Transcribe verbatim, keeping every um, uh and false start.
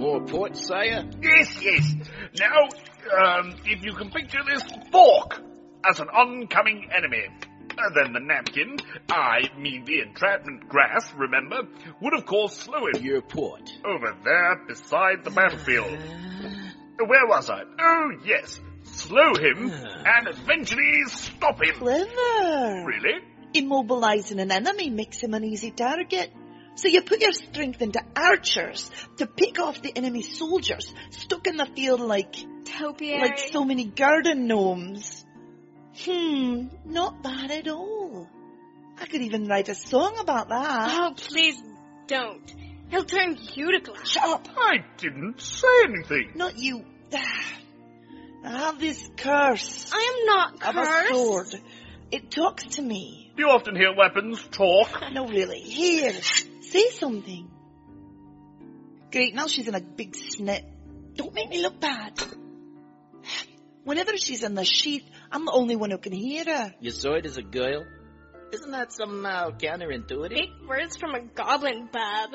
More port, sire? Yes, yes. Now, um, if you can picture this fork as an oncoming enemy, uh, then the napkin, I mean the entrapment grass, remember, would of course slow him. Your port. Over there, beside the battlefield. Where was I? Oh, yes. Slow him and eventually stop him. Clever. Really? Immobilizing an enemy makes him an easy target. So you put your strength into archers to pick off the enemy soldiers stuck in the field like... Topiary. Like so many garden gnomes. Hmm, not bad at all. I could even write a song about that. Oh, please don't. He'll turn you to glass. Shut up. I didn't say anything. Not you. I have this curse I am not of a cursed. sword. It talks to me. Do you often hear weapons talk? No, really. Here, say something. Great, now she's in a big snit. Don't make me look bad. Whenever she's in the sheath, I'm the only one who can hear her. Your sword is a girl? Isn't that somehow counterintuitive? Big words from a goblin, bub.